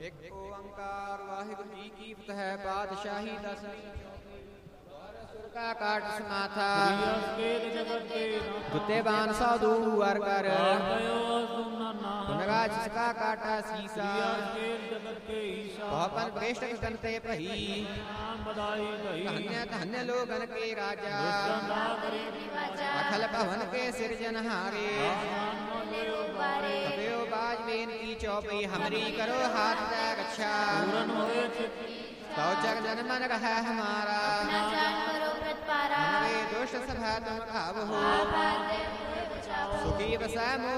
ਇੱਕ ਓੰਕਾਰ ਵਾਹਿਗੁਰੂ ਜੀ ਕੀ ਫਤਿਹ। ਪਾਤਸ਼ਾਹੀ ਦਸਵੀਂ ਸੁਰ ਕਾ ਕਾਟ ਸਮਾਥਾ ਜੁੱਤੇ ਬਾਨ ਸਾਧੂ ਅਰ ਕਰ ਪੁਨਰਾ ਜਿਸਕਾ ਕਾਟਾ ਸੀਸਾ ਪਵਨ ਪ੍ਰੇਸ਼ਟ ਗੰਤੇ ਭਈ ਧन्य धन्य लोगन के राजा अखल भवन के सिरजनहारे कपियो बाज बेनती चौपई हमरी करो हाथ दा रक्षा जग जन मन रहा हमारा दुष्ट सभा तुम खावो सुखी बसा